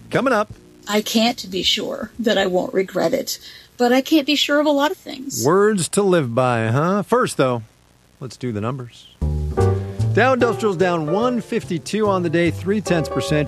Coming up. I can't be sure that I won't regret it, but I can't be sure of a lot of things. Words to live by, huh? First, though, let's do the numbers. Dow Industrial's down 152 on the day, 0.3%.